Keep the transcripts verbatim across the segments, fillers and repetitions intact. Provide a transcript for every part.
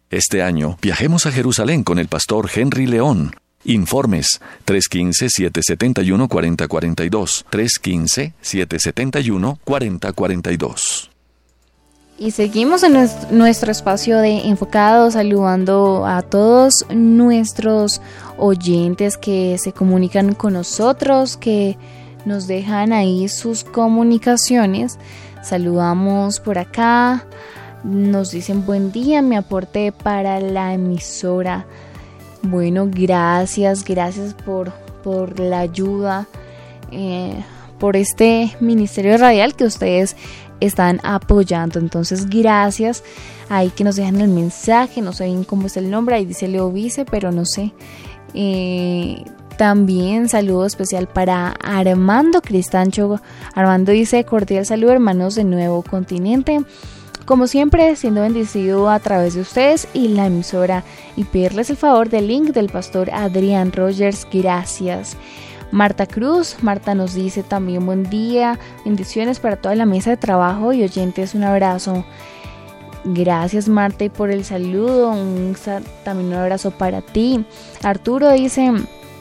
Este año viajemos a Jerusalén con el pastor Henry León. Informes tres uno cinco, siete siete uno, cuatro cero cuatro dos, tres uno cinco, siete siete uno, cuatro cero cuatro dos. Y seguimos en nuestro espacio de Enfocados, saludando a todos nuestros oyentes que se comunican con nosotros, que nos dejan ahí sus comunicaciones. Saludamos por acá, nos dicen buen día, mi aporte para la emisora. Bueno, gracias, gracias por, por la ayuda, eh, por este ministerio radial que ustedes están apoyando. Entonces, gracias. Ahí que nos dejan el mensaje, no sé bien cómo es el nombre, ahí dice Leo Vice, pero no sé. Eh, también saludo especial para Armando Cristancho. Armando dice: cordial saludo, hermanos de Nuevo Continente. Como siempre, siendo bendecido a través de ustedes y la emisora, y pedirles el favor del link del pastor Adrián Rogers. Gracias. Marta Cruz, Marta nos dice también buen día, bendiciones para toda la mesa de trabajo y oyentes, un abrazo. Gracias, Marta, y por el saludo, un, también un abrazo para ti. Arturo dice: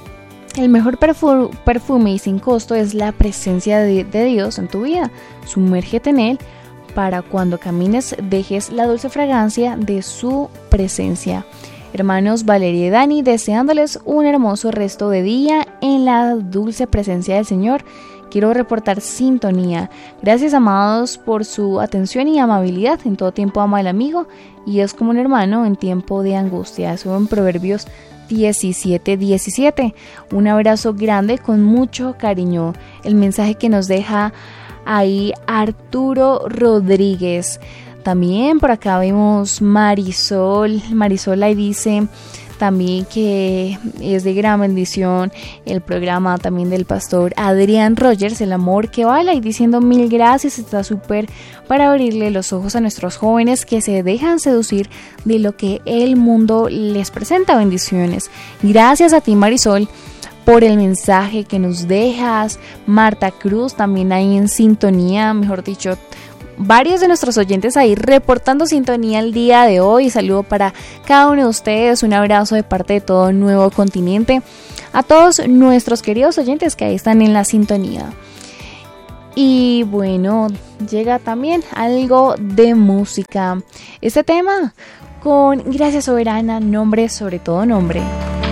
el mejor perfu- perfume y sin costo es la presencia de, de Dios en tu vida. Sumérgete en él para cuando camines dejes la dulce fragancia de su presencia. Hermanos Valeria y Dani, deseándoles un hermoso resto de día en la dulce presencia del Señor. Quiero reportar sintonía. Gracias, amados, por su atención y amabilidad. En todo tiempo ama al amigo y es como un hermano en tiempo de angustia. Eso en Proverbios diecisiete diecisiete. Un abrazo grande con mucho cariño. El mensaje que nos deja ahí Arturo Rodríguez. También por acá vemos Marisol. Marisol ahí dice también que es de gran bendición el programa también del pastor Adrián Rogers, El amor que vale, y diciendo mil gracias, está súper para abrirle los ojos a nuestros jóvenes que se dejan seducir de lo que el mundo les presenta. Bendiciones. Gracias a ti, Marisol, por el mensaje que nos dejas. Marta Cruz también ahí en sintonía, mejor dicho, varios de nuestros oyentes ahí reportando sintonía el día de hoy. Saludo para cada uno de ustedes, un abrazo de parte de todo Nuevo Continente, a todos nuestros queridos oyentes que ahí están en la sintonía. Y bueno, llega también algo de música. Este tema con Gracia Soberana, nombre sobre todo nombre.